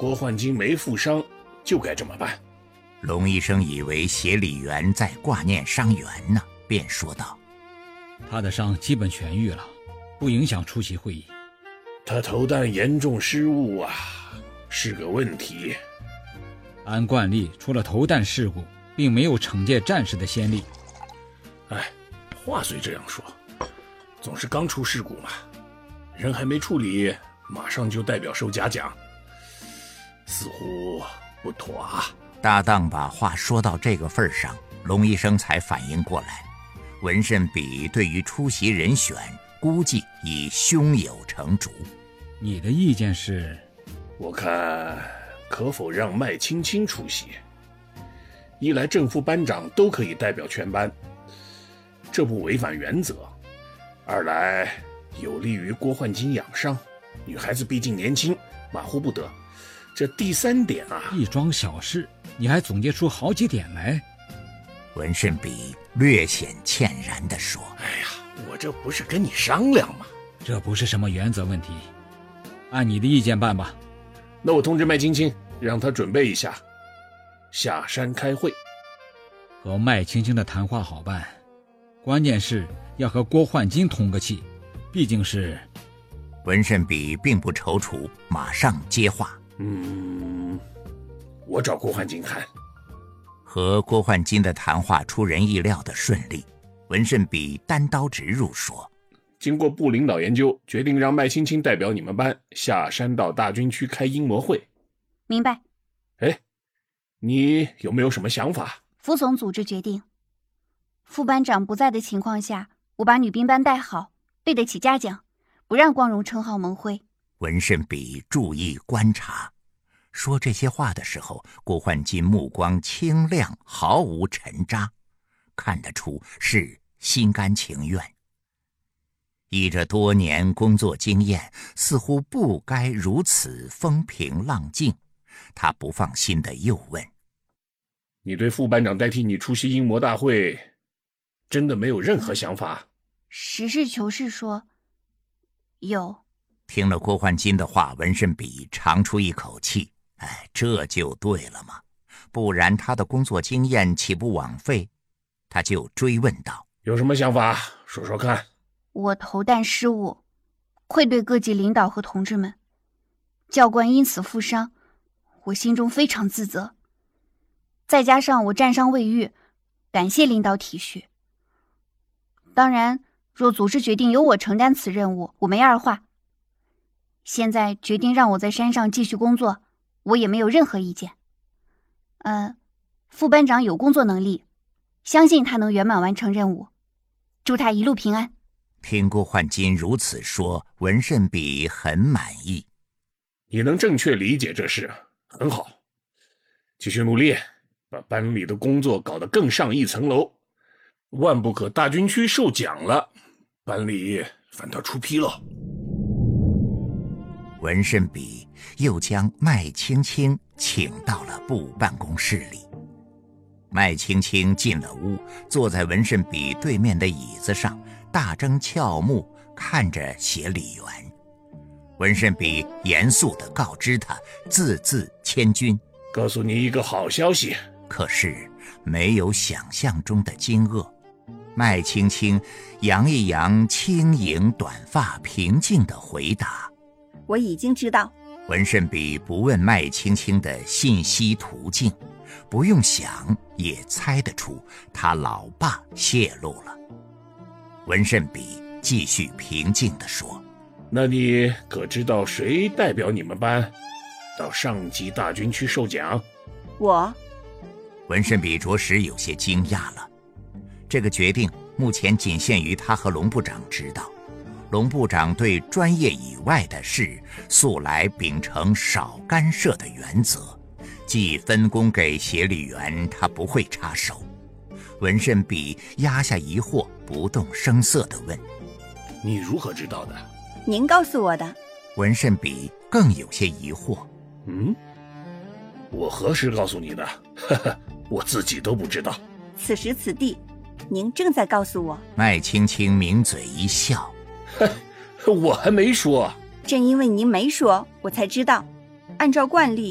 郭焕金没负伤，就该这么办。 龙医生以为协理员在挂念伤员呢，便说道： 他的伤基本痊愈了，不影响出席会议。 他投弹严重失误啊，是个问题。 按惯例，除了投弹事故，并没有惩戒战士的先例。 话虽这样说，总是刚出事故嘛，人还没处理，马上就代表受嘉奖，似乎不妥啊。 搭档把话说到这个份上，龙医生才反应过来，文慎比对于出席人选估计已胸有成竹。 你的意见是？ 我看可否让麦青青出席？一来正副班长都可以代表全班，这不违反原则；二来有利于郭焕金养伤，女孩子毕竟年轻，马虎不得。这第三点啊， 一桩小事，你还总结出好几点来。 文慎比略显歉然地说： 哎呀，我这不是跟你商量吗？ 这不是什么原则问题，按你的意见办吧。 那我通知麦青青，让她准备一下，下山开会。 和麦青青的谈话好办，关键是要和郭焕金通个气，毕竟是…… 文慎比并不踌躇，马上接话： 我找郭焕金谈。 和郭焕金的谈话出人意料的顺利，文慎比单刀直入说： 经过部领导研究，决定让麦青青代表你们班下山到大军区开英模会。 明白。 你有没有什么想法？ 服从组织决定。副班长不在的情况下，我把女兵班带好，对得起嘉奖，不让光荣称号蒙灰。 文慎比注意观察，说这些话的时候，郭焕金目光清亮，毫无沉渣，看得出是心甘情愿。依着多年工作经验，似乎不该如此风平浪静。他不放心地又问： 你对副班长代替你出席英模大会真的没有任何想法？ 实事求是说，有。 听了郭焕金的话，文慎比长出一口气，这就对了嘛，不然他的工作经验岂不枉费？他就追问道： 有什么想法说说看。 我投弹失误，愧对各级领导和同志们，教官因此负伤，我心中非常自责。再加上我战伤未愈，感谢领导体恤。当然，若组织决定由我承担此任务，我没二话。现在决定让我在山上继续工作，我也没有任何意见。副班长有工作能力，相信他能圆满完成任务，祝他一路平安。 听郭焕金如此说，文慎比很满意。 你能正确理解这事，很好。继续努力，把班里的工作搞得更上一层楼。万不可大军区受奖了，班里反倒出纰漏。 文慎比又将麦青青请到了部办公室里。麦青青进了屋，坐在文慎比对面的椅子上，大睁俏目看着协理员。文慎比严肃地告知他，字字千钧。 告诉你一个好消息。 可是没有想象中的惊愕。麦青青扬一扬轻盈短发，平静地回答： 我已经知道。 文慎比不问麦青青的信息途径，不用想也猜得出他老爸泄露了。文慎比继续平静地说： 那你可知道谁代表你们班到上级大军区受奖？ 我。 文慎比着实有些惊讶了。这个决定目前仅限于他和龙部长知道。龙部长对专业以外的事素来秉承少干涉的原则，既分工给协理员，他不会插手。文慎比压下疑惑，不动声色地问： 你如何知道的？ 您告诉我的。 文慎比更有些疑惑。 我何时告诉你的？我自己都不知道。 此时此地，您正在告诉我。 麦青青抿嘴一笑： 我还没说。 正因为您没说，我才知道。按照惯例，